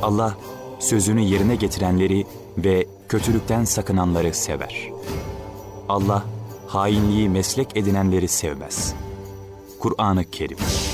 Allah sözünü yerine getirenleri ve kötülükten sakınanları sever. Allah hainliği meslek edinenleri sevmez. Kur'an-ı Kerim.